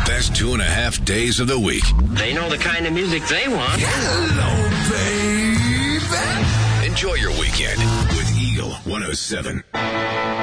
best 2.5 days of the week. They know the kind of music they want. Hello, baby. Enjoy your weekend with Eagle 107.